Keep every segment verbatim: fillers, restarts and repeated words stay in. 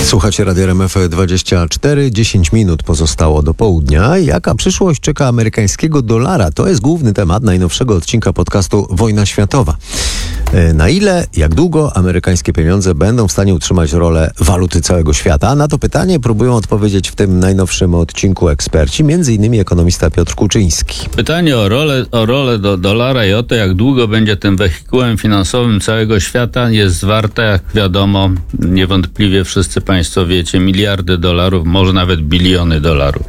Słuchacie Radia R M F dwadzieścia cztery, dziesięć minut pozostało do południa. Jaka przyszłość czeka amerykańskiego dolara? To jest główny temat najnowszego odcinka podcastu Wojna Światowa. Na ile, jak długo amerykańskie pieniądze będą w stanie utrzymać rolę waluty całego świata? Na to pytanie próbują odpowiedzieć w tym najnowszym odcinku eksperci, między innymi ekonomista Piotr Kuczyński. Pytanie o rolę, o rolę do dolara i o to, jak długo będzie tym wehikułem finansowym całego świata, jest warte, jak wiadomo, niewątpliwie wszyscy Państwo wiecie, miliardy dolarów, może nawet biliony dolarów.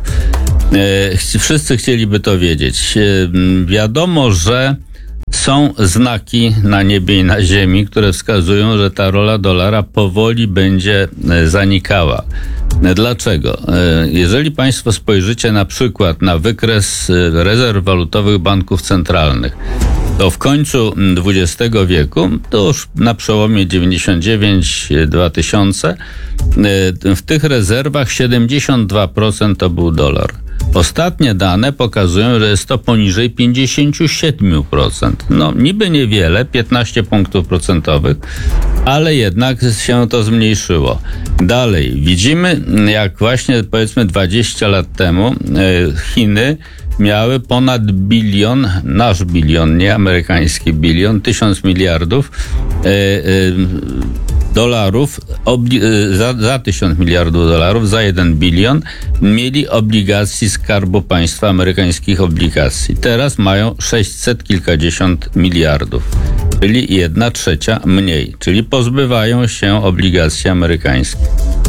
E, wszyscy chcieliby to wiedzieć. E, wiadomo, że są znaki na niebie i na ziemi, które wskazują, że ta rola dolara powoli będzie zanikała. Dlaczego? Jeżeli Państwo spojrzycie na przykład na wykres rezerw walutowych banków centralnych, to w końcu dwudziestego wieku, to już na przełomie dziewięćdziesiąt dziewięć dwa tysiące, w tych rezerwach siedemdziesiąt dwa procent to był dolar. Ostatnie dane pokazują, że jest to poniżej pięćdziesiąt siedem procent. No niby niewiele, piętnaście punktów procentowych, ale jednak się to zmniejszyło. Dalej, widzimy, jak właśnie powiedzmy dwadzieścia lat temu Chiny miały ponad bilion, nasz bilion, nie amerykański bilion, tysiąc miliardów e, e, dolarów, obli- za, za tysiąc miliardów dolarów, za jeden bilion mieli obligacji Skarbu Państwa, amerykańskich obligacji. Teraz mają sześćset kilkadziesiąt miliardów, czyli jedna trzecia mniej, czyli pozbywają się obligacji amerykańskich.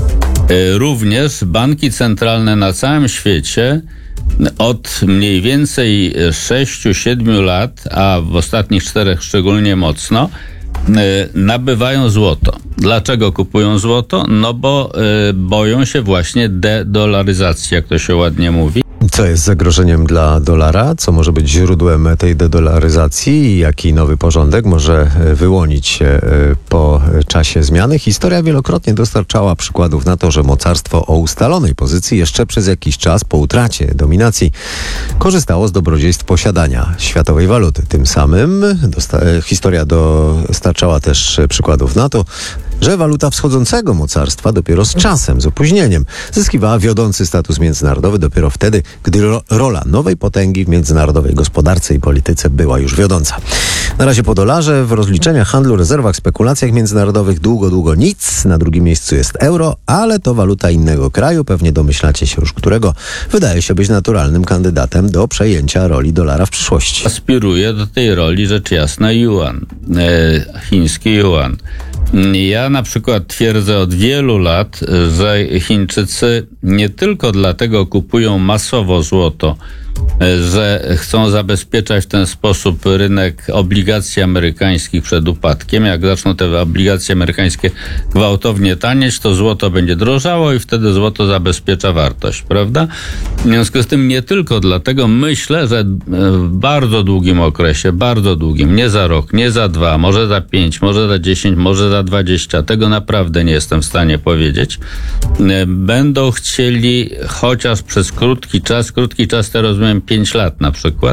E, również banki centralne na całym świecie od mniej więcej sześciu siedmiu lat, a w ostatnich czterech szczególnie mocno, nabywają złoto. Dlaczego kupują złoto? No bo y, boją się właśnie dedolaryzacji, jak to się ładnie mówi. Co jest zagrożeniem dla dolara? Co może być źródłem tej dedolaryzacji i jaki nowy porządek może wyłonić się po czasie zmiany? Historia wielokrotnie dostarczała przykładów na to, że mocarstwo o ustalonej pozycji jeszcze przez jakiś czas po utracie dominacji korzystało z dobrodziejstw posiadania światowej waluty. Tym samym dosta- historia dostarczała też przykładów na to, że waluta wschodzącego mocarstwa dopiero z czasem, z opóźnieniem, zyskiwała wiodący status międzynarodowy dopiero wtedy, gdy ro- rola nowej potęgi w międzynarodowej gospodarce i polityce była już wiodąca. Na razie po dolarze w rozliczeniach, handlu, rezerwach, spekulacjach międzynarodowych długo, długo nic. Na drugim miejscu jest euro, ale to waluta innego kraju, pewnie domyślacie się już którego, wydaje się być naturalnym kandydatem do przejęcia roli dolara w przyszłości. Aspiruje do tej roli rzecz jasna juan, e, chiński juan. Ja na przykład twierdzę od wielu lat, że Chińczycy nie tylko dlatego kupują masowo złoto, że chcą zabezpieczać w ten sposób rynek obligacji amerykańskich przed upadkiem. Jak zaczną te obligacje amerykańskie gwałtownie tanieć, to złoto będzie drożało i wtedy złoto zabezpiecza wartość, prawda? W związku z tym nie tylko dlatego myślę, że w bardzo długim okresie, bardzo długim, nie za rok, nie za dwa, może za pięć, może za dziesięć, może za dwadzieścia, tego naprawdę nie jestem w stanie powiedzieć, będą chcieli chociaż przez krótki czas, krótki czas to rozumiem pięć lat na przykład,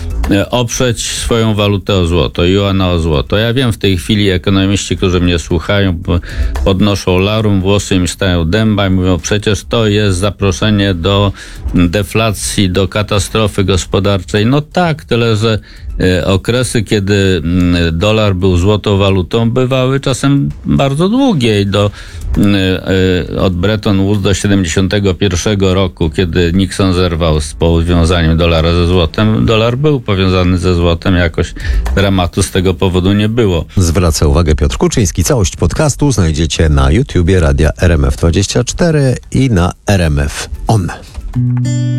oprzeć swoją walutę o złoto, juana o złoto. Ja wiem, w tej chwili ekonomiści, którzy mnie słuchają, podnoszą larum, włosy im stają dęba i mówią, przecież to jest zaproszenie do deflacji, do katastrofy gospodarczej. No tak, tyle że okresy, kiedy dolar był złotą walutą, bywały czasem bardzo długie i do, od Bretton Woods do siedemdziesiątego pierwszego roku, kiedy Nixon zerwał z powiązaniem dolara ze złotem, dolar był powiązany ze złotem, jakoś dramatu z tego powodu nie było. Zwraca uwagę Piotr Kuczyński. Całość podcastu znajdziecie na YouTubie Radia R M F dwadzieścia cztery i na R M F On.